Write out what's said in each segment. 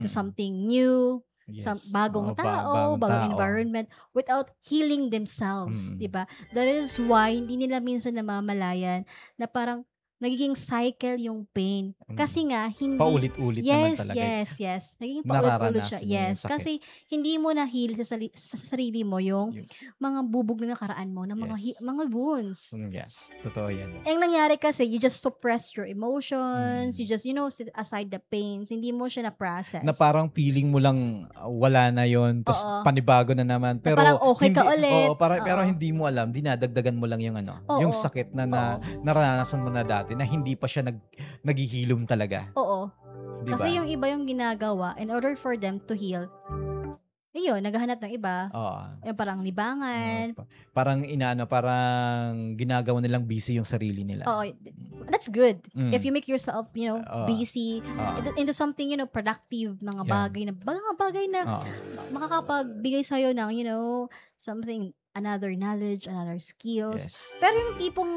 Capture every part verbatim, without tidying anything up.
to something new, Yes. some bagong Oo, ba- tao, bagong bagong tao. environment without healing themselves, Mm. 'di ba? That is why hindi nila minsan namamalayan na parang nagiging cycle yung pain. Kasi nga hindi Paulit-ulit naman yes, talaga. yes, yes. Nagiging paulit-ulit siya. Nararanasan niya yung Yes, sakit. kasi hindi mo na heal sa, sali- sa sarili mo yung Yung- mga bubog na nakaraan mo, ng mga Yes. hi- mga wounds. Mm, Yes, totoo yan. Ang nangyari kasi, you just suppress your emotions, Mm. you just, you know, set aside the pains, hindi mo siya na-process. Na parang feeling mo lang uh, wala na yon, tapos Oo. panibago na naman. Na Pero parang okay hindi, ka ulit. Oo, para, pero Oo. hindi mo alam, dinadagdagan mo lang yung ano, Oo. yung sakit na, na Oo. naranasan mo na dati na hindi pa siya nag naghihilom talaga. Oo. Di ba? Kasi yung iba yung ginagawa, in order for them to heal, ayun, naghahanap ng iba. Oo. Yung parang libangan. Pa- parang inaano, parang ginagawa nilang busy yung sarili nila. Oo. That's good. Mm. If you make yourself, you know, Oo. busy, Oo. into, into something, you know, productive, mga Yeah. bagay na, mga bagay na Oo. makakapagbigay sa'yo ng, you know, something, another knowledge, another skills. Yes. Pero yung tipong,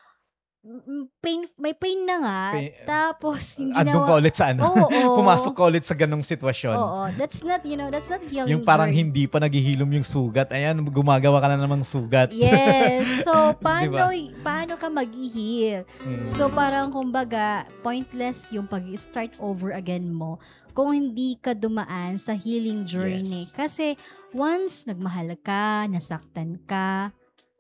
mm, pain, may pain na nga, Pain- tapos yung Andun ka ginawa, ulit sa ano. Oo. Pumasok ka ulit sa ganong sitwasyon. oo, that's not, you know, that's not healing Yung parang journey. hindi pa naghihilom yung sugat. Ayan, gumagawa ka na namang sugat. Yes. So, paano, Diba? paano ka mag-heal? Mm. So, parang kumbaga, pointless yung pag-start over again mo kung hindi ka dumaan sa healing journey. Yes. Kasi, once nagmahal ka, nasaktan ka,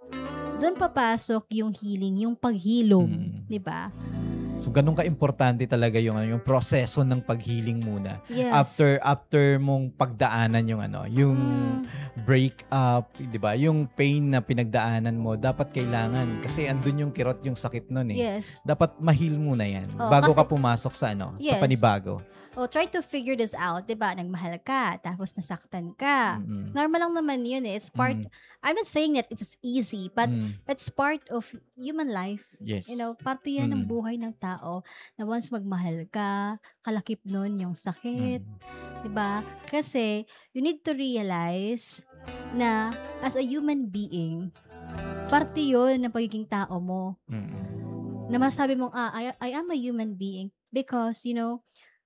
doon papasok yung healing, yung paghilom. Mm. Di ba? So ganun ka-importante talaga yung ano, yung proseso ng pag-healing muna. Yes. After after mong pagdaanan yung ano, yung Mm. break up, 'di ba? Yung pain na pinagdaanan mo, dapat kailangan kasi andun yung kirot, yung sakit nun eh. Yes. Dapat ma-heal muna 'yan Oo, bago kasi- ka pumasok sa ano, sa Yes. panibago. Oh, try to figure this out, 'di ba? Nagmahal ka, tapos nasaktan ka. Mm-mm. It's normal lang naman 'yun eh. It's part, Mm. I'm not saying that it's easy, but Mm. it's part of human life. Yes. You know, parte yan ng Mm. buhay ng tao na once magmahal ka, kalakip nun yung sakit, Mm. 'di ba? Kasi you need to realize na as a human being, parte yun ng pagiging tao mo. Mm. Na masabi mong, ah, I, I am a human being because, you know,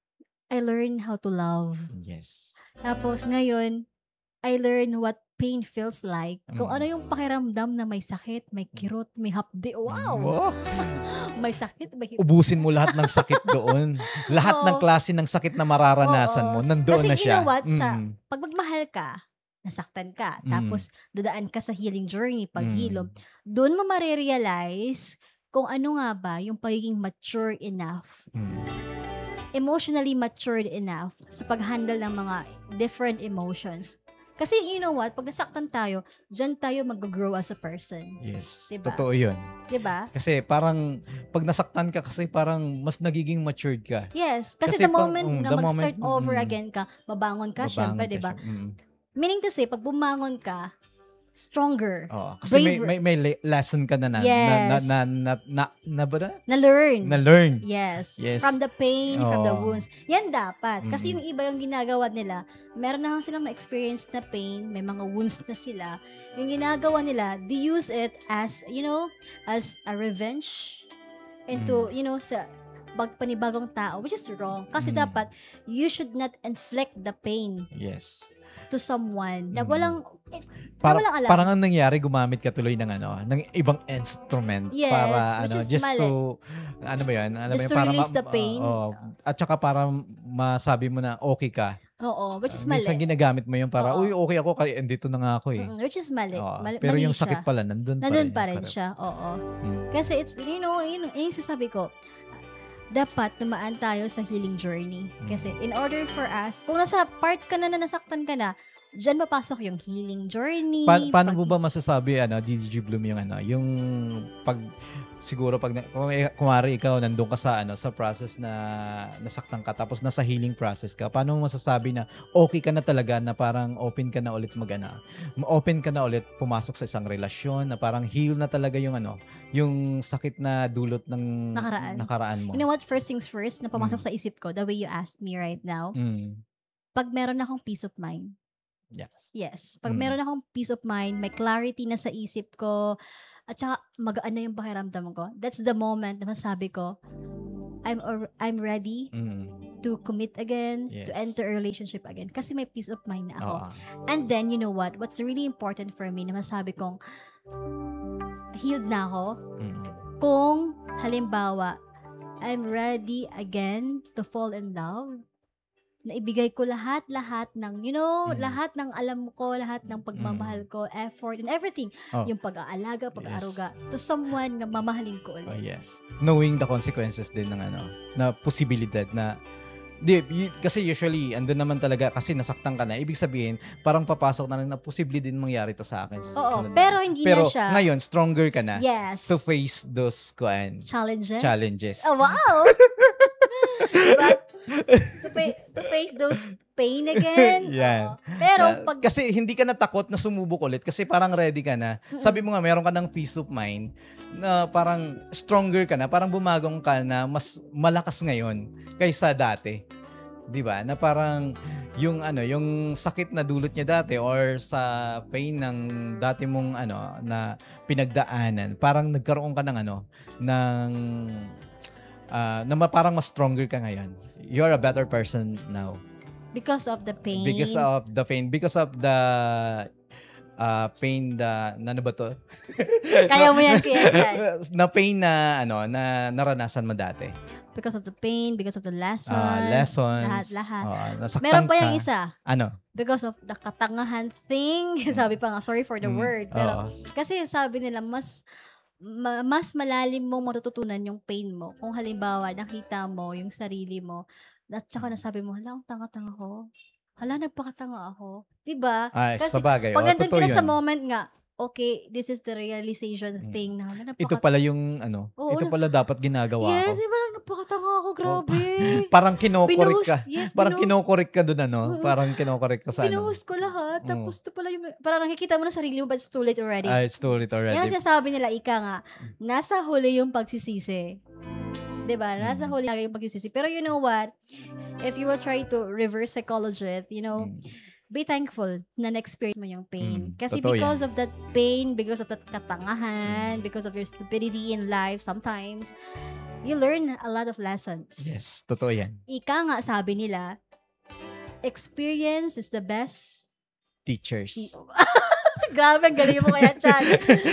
I learned how to love. Yes. Tapos ngayon, I learned what pain feels like. Kung Mm. ano yung pakiramdam na may sakit, may kirot, may hapdi. Wow! Oh, May sakit, may hapdi. ubusin mo lahat ng sakit doon. Lahat ng Oo. klase ng sakit na mararanasan Oo. mo, nandoon Kasi na you siya. know what? Sa, Mm. pag magmahal ka, nasaktan ka, Mm. tapos dadaan ka sa healing journey, paghilom, Mm. doon mo marirealize kung ano nga ba yung pagiging mature enough, Mm. emotionally matured enough sa pag-handle ng mga different emotions. Kasi you know what? Pag nasaktan tayo, dyan tayo mag-grow as a person. Yes. Diba? Totoo yun. Diba? Kasi parang, pag nasaktan ka kasi parang mas nagiging matured ka. Yes. Kasi, Kasi the pang- moment mm, na the mag-start moment- over mm. again ka, mabangon ka, Babangon syempre, ka diba? siya. Mm. Meaning to say, pag bumangon ka, stronger. Oo. Kasi may, Braver. may, may le- lesson ka na na, Yes. na, na, na, na, na, ba na? Na-learn. Na-learn. Yes. Yes. From the pain, from the Oo. wounds. Yan dapat. Kasi Mm. yung iba yung ginagawa nila, meron na lang silang na-experience na pain, may mga wounds na sila. Yung ginagawa nila, they use it as, you know, as a revenge into, Mm. you know, sa bag panibagong tao, which is wrong. Kasi Mm. dapat, you should not inflict the pain Yes. to someone na Mm. walang, eh, Para, na walang alam. parang ang nangyari, gumamit ka tuloy ng ano, ng ibang instrument Yes, para which ano, is just mali. to ano ba 'yan? Alam Just mo yun, to para release ma- the pain. oo. At saka para masabi mo na okay ka. Oo, which is Uh, mali. minsan ginagamit mo yun para, Oo. uy, okay ako kasi andito na nga ako eh. Mm, which is mali. Oo. mali Pero mali yung siya. sakit pala, nandun, Nandun pa pa rin rin. siya, oo. Hmm. Kasi it's, you know, yun, yun yung sasabi ko, dapat tumaan tayo sa healing journey. Kasi in order for us, kung nasa part ka na na nasaktan ka na, dyan mapasok yung healing journey. Pa- paano pag- mo ba masasabi, ano, D J Bloom, yung ano, yung pag, siguro pag, na- kung eh, kumari ikaw, nandun ka sa, ano, sa process na nasaktan ka, tapos nasa healing process ka, paano mo masasabi na okay ka na talaga, na parang open ka na ulit mag, ano, open ka na ulit pumasok sa isang relasyon, na parang heal na talaga yung, ano, yung sakit na dulot ng Nakaraan. nakaraan mo. You know what, first things first, na pumasok Mm. sa isip ko, the way you asked me right now, Mm. pag meron akong peace of mind, Yes. yes. Pag Mm. meron akong peace of mind, may clarity na sa isip ko, at saka magaan na yung pakiramdam ko, that's the moment na masabi ko, I'm or, I'm ready Mm. to commit again, Yes. to enter a relationship again. Kasi may peace of mind na ako. Oo. And then, you know what? What's really important for me na masabi kong healed na ako Mm. kung halimbawa, I'm ready again to fall in love, na ibigay ko lahat-lahat ng, you know, Mm. lahat ng alam ko, lahat ng pagmamahal ko, effort, and everything. Oh. Yung pag-aalaga, pag-aaruga, Yes. to someone na mamahalin ko Oh, ulit. yes. Knowing the consequences din ng ano, na posibilidad na di, y- kasi usually, andun naman talaga, kasi nasaktan ka na, ibig sabihin, parang papasok na rin na posible din mangyari to sa akin sa Oo, susunod. pero hindi Pero na siya. ngayon, stronger ka na Yes. to face those kuan, Challenges. challenges. Oh, wow! Diba? To, fa- to face those pain again. Yan. Oo. Pero Na- pag kasi hindi ka natakot na sumubok ulit kasi parang ready ka na. Sabi mo nga, meron ka ng peace of mind na parang stronger ka na, parang bumagong ka na mas malakas ngayon kaysa dati. 'Di ba? Na parang yung ano, yung sakit na dulot niya dati or sa pain ng dati mong ano na pinagdaanan, parang nagkaroon ka ng ano ng ah, na ma- parang mas stronger ka ngayon. You're a better person now. because of the pain. Because of the pain. Because of the uh, pain the, na ano ba to? Kaya mo yan, Kuya Chad. na pain na, ano, na naranasan mo dati. Because of the pain, because of the lessons. Ah, lessons. Lahat-lahat. Oo, nasaktan Meron pa ka. yung isa. Ano? Because of the katangahan thing. Sabi pa nga, sorry for the Mm, word. Pero, oo. kasi sabi nila, mas ma- mas malalim mong matututunan yung pain mo. Kung halimbawa, nakita mo yung sarili mo, at saka nasabi mo, hala, ang tanga-tanga ko. Hala, nagpakatanga ako. Diba? Ay, Kasi sa bagay. pag Oo, nandun ka totoo na sa yun. moment nga, okay, this is the realization Mm. thing na, hala, Ito napaka- pala yung, ano, Oo, ito na- pala dapat ginagawa Yes, ko. diba lang, napakatanga ako, grabe. Parang kinokorek Binuhos- ka. yes, Parang binuhos- kinokorek ka doon, ano? Mm. Parang kinokorek ka sa ano. Pinuhost ko lahat. Oo. Tapos ito pala yung, parang nakikita mo na sarili mo, but it's too late already. Ah, it's too late already. Yan ang sinasabi nila, ika nga, nasa huli yung pagsisisi. Diba? Nasa Mm. huli lagi yung pagsisisi. Pero you know what? If you will try to reverse psychology it, you know, Mm. be thankful na na-experience mo yung pain. Mm, Kasi totoo because yan. of that pain, because of that katangahan, because of your stupidity in life, sometimes, you learn a lot of lessons. Yes, totoo yan. Ika nga, sabi nila, experience is the best. Teachers. Grabe, ang galing mo kaya, Chad.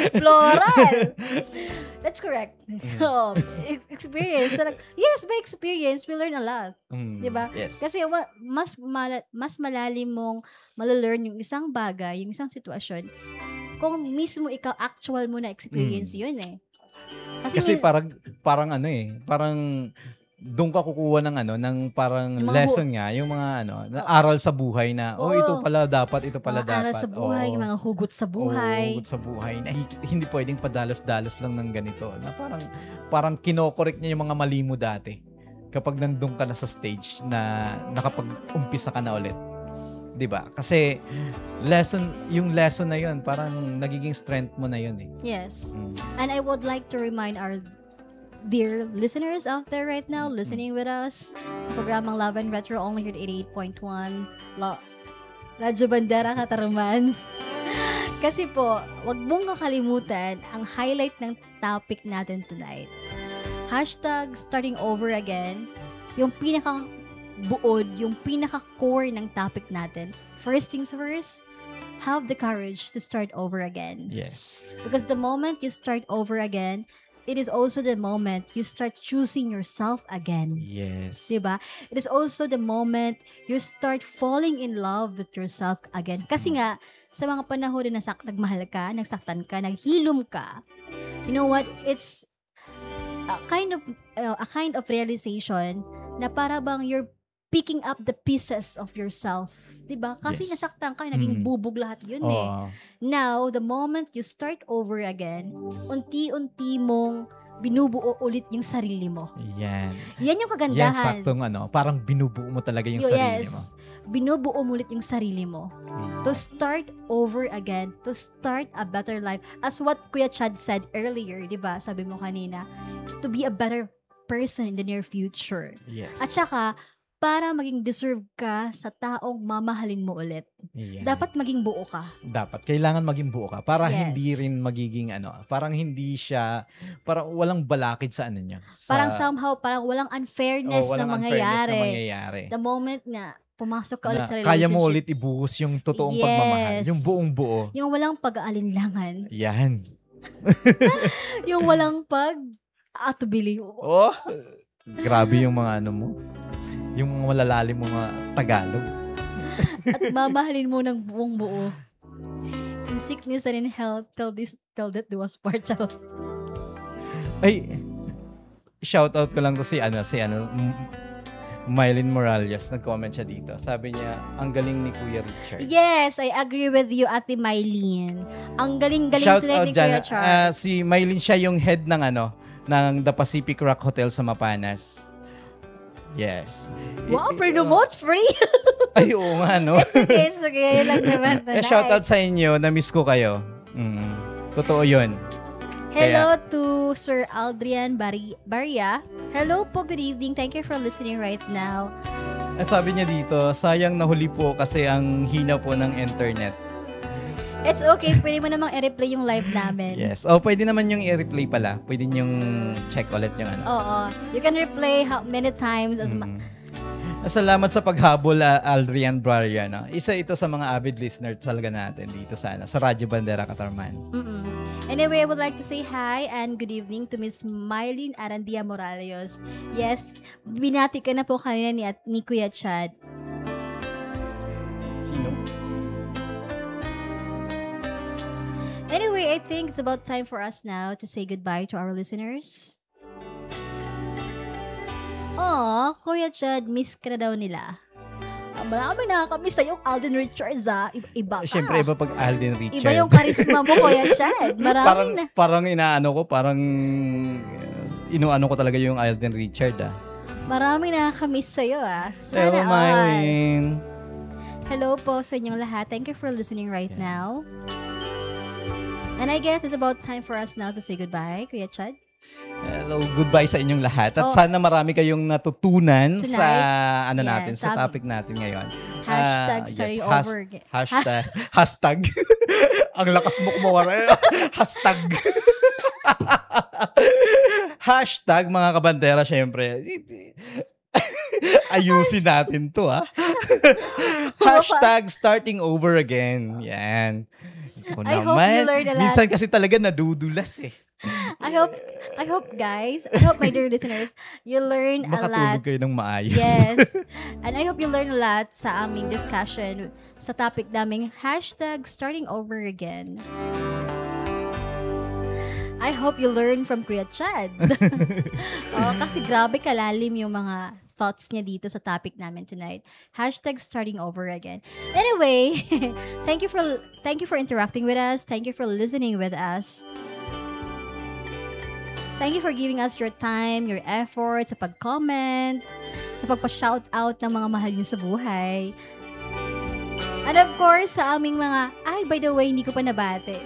Floral. That's correct. Oo. Ex- experience. Talaga- yes, by experience, we learn a lot. Mm, Diba? Yes. Kasi wa- mas mala- mas malalim mong malalearn yung isang bagay, yung isang sitwasyon, kung mismo ikaw actual mo na experience Mm. yun eh. Kasi min- parang parang ano eh, parang doon ka kukuha ng ano, ng parang Yung mga lesson nga, yung mga ano, na aral sa buhay na, oh, Oo. ito pala dapat, ito pala mga dapat. aral sa buhay, Oo. mga hugot sa Oo, buhay. hugot sa buhay. Na, hi- hindi pwedeng padalos-dalos lang ng ganito. Na parang, parang kinokorek niya yung mga mali mo dati. Kapag nandun ka na sa stage na nakapag-umpisa ka na ulit. 'Di ba? Kasi lesson, yung lesson na yun, parang nagiging strength mo na yun eh. Yes. Mm. And I would like to remind our dear listeners out there right now listening with us sa programang Love and Retro only here at eighty-eight point one La- Radyo Bandera Katarman. Kasi po, wag mong kakalimutan ang highlight ng topic natin tonight. Hashtag starting over again. Yung pinaka buod, yung pinaka-core ng topic natin. First things first, have the courage to start over again. Yes. Because the moment you start over again, it is also the moment you start choosing yourself again. Yes. Diba? It is also the moment you start falling in love with yourself again. Kasi nga, sa mga panahon na nasak nagmahal ka, nagsaktan ka, naghilom ka, you know what? It's a kind of uh, a kind of realization na para bang you're picking up the pieces of yourself. Diba? Kasi Yes. nasaktan ka, naging Mm. bubog lahat yun eh. Oo. Now, the moment you start over again, unti-unti mong binubuo ulit yung sarili mo. Yan. Yan yung Yan, kagandahan. saktong ano, parang binubuo mo talaga yung Yo, sarili yes. mo. Binubuo mo ulit yung sarili mo. Mm. To start over again. To start a better life. As what Kuya Chad said earlier, di ba? Sabi mo kanina, to be a better person in the near future. Yes. At saka, para maging deserve ka sa taong mamahalin mo ulit. Yan. Dapat maging buo ka. Dapat. Kailangan maging buo ka. Para Yes. hindi rin magiging ano, parang hindi siya, parang walang balakid sa ano niya. Sa, Parang somehow, parang walang unfairness oh, walang na unfairness mangyayari. na mangyayari. The moment na pumasok ka ulit Na sa relationship. kaya mo ulit ibuhos yung totoong Yes. pagmamahal. Yung buong buo. Yung walang pag-aalinlangan. Yan. Yung walang pag-atubili. Oh, grabe yung mga ano mo. Yung mga malalalim mga Tagalog. At mamahalin mo ng buong buo. In sickness and in health, till this, till that do us part. Charot. Ay, shout out ko lang to si ano, si ano, M- Mylene Morales, nag-comment siya dito. Sabi niya, ang galing ni Kuya Richard. Yes, I agree with you, Ate Mylene. Ang galing-galing Shout tonight out ni dyan. Kuya Char. Ah, si Mylene, siya yung head ng ano, ng The Pacific Rock Hotel sa Mapanas. Yes. Wow, pre-promote free. Ay, oo nga, no? sige, sige. Yun lang naman. Eh, shout out sa inyo, na-miss ko kayo. Mm, totoo yun. Hello to Sir Aldrian Bari- Baria. Hello po, good evening. Thank you for listening right now. Ang sabi niya dito, sayang nahuli po kasi ang hina po ng internet. It's okay. Pwede mo namang i-replay yung live namin. Yes. O, pwede naman yung i-replay pala. Pwede yung check ulit yung ano. Oo. You can replay how many times as ma- Mm. Salamat sa paghabol, uh, Aldrian Braria. No? Isa ito sa mga avid listener talaga natin dito sa, ano, sa Radyo Bandera Katarman. Mm-mm. Anyway, I would like to say hi and good evening to Miss Mylene Arandia Morales. Yes, binati ka na po kanina ni, at, ni Kuya Chad. Sino? Anyway, I think it's about time for us now to say goodbye to our listeners. Aw, Kuya Chad, miss ka na daw nila. Ah, marami nakakamiss sa'yo, Alden Richards, ah. Iba, iba ka. Siyempre, iba pag Alden Richard. Iba yung karisma mo, Kuya Chad. Marami parang, na. parang inaano ko, parang inuano ko talaga yung Alden Richard, ah. Marami nakakamiss sa'yo, ah. Sana Hello, all. Mylene. Hello po sa inyong lahat. Thank you for listening right Yeah. now. And I guess it's about time for us now to say goodbye, Kuya Chad. Hello, goodbye sa inyong lahat. At Oh. sana marami kayong natutunan Tonight. sa ano Yeah, natin, sa sabi- topic natin ngayon. Hashtag Ah, starting yes, has- over again. Hashtag. hashtag. Ang lakas mo kumawara. hashtag. hashtag mga kabandera, syempre. Ayusin natin to, ha? Hashtag starting over again. Yan. Ikaw I hope you learned a lot. Minsan kasi talaga nadudulas eh. I hope, I hope guys, I hope my dear listeners, you learn a lot. Makatulog kayo ng maayos. Yes. And I hope you learn a lot sa aming discussion sa topic naming hashtag starting over again. I hope you learn from Kuya Chad. Oh, kasi grabe kalalim yung mga thoughts niya dito sa topic namin tonight. Hashtag starting over again. Anyway, thank you for thank you for interacting with us. Thank you for listening with us. Thank you for giving us your time, your effort, sa pag-comment, sa pagpa-shoutout ng mga mahal niyo sa buhay. And of course, sa aming mga, ay, by the way, hindi ko pa nabate.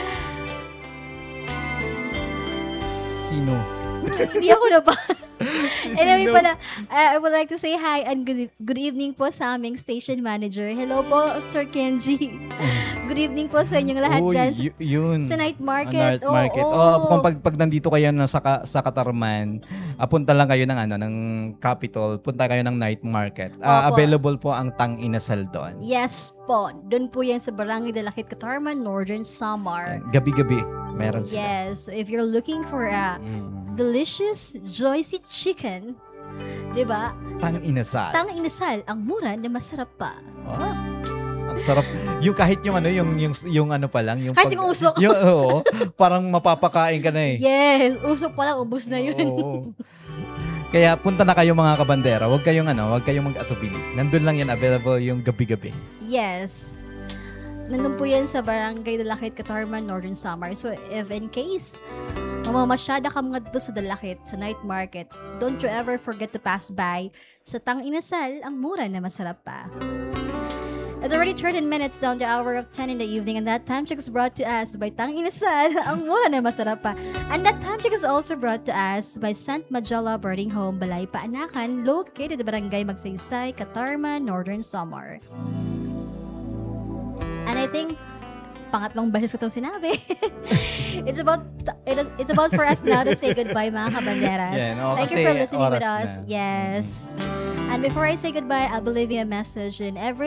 Sino? Hindi ako na ba? Si Anyway sino? pala, uh, I would like to say hi and good, good evening po sa aming station manager. Hello po, Sir Kenji. Good evening po sa inyong lahat Uy, dyan. Sa, y- yun. sa night Ah, market. night market. Oo. Oh, kung pag, pag nandito kayo na sa, ka- sa Katarman, ah, punta lang kayo ng ano ng Capitol, punta kayo ng night market. Ah, Opo. available po ang Tang Inasal doon. Yes po. Doon po yan sa Barangay Dalakit, Katarman, Northern Samar. Yan. Gabi-gabi, meron sila. Yes. So if you're looking for a Mm. delicious, juicy chicken, di ba? Tang Inasal. Tang inasal, ang mura na masarap pa. Ah, ang sarap. Yung kahit yung ano, yung yung yung ano pa lang, yung Kahit yung usok. Yung, oo, parang mapapakain ka na eh. Yes. Usok pa lang, ubus na yun. Oo. Kaya punta na kayo mga kabandera. Huwag kayong ano, huwag kayong mag-atubili. Nandun lang yan available yung gabi-gabi. Yes. Nandun po yan sa Barangay Dalakit, Katarman, Northern Samar. So, if in case mamamasyada ka mga dito sa Dalakit, sa night market, don't you ever forget to pass by sa Tang Inasal, ang mura na masarap pa. It's already thirteen minutes down the hour of ten in the evening, and that time check is brought to us by Tang Inasal. Ang mura na masarap pa. And that time check is also brought to us by Saint Majella Boarding Home, Balay Paanakan, located in Barangay Magsaysay, Catarman, Northern Samar. And I think pangatlong beses ko itong sinabi. it's about it is, it's about for us now to say goodbye, mga kabanderas. Yeah, no, Thank you kasi for listening with oras us. na. Yes. And before I say goodbye, I'll be leaving a message in every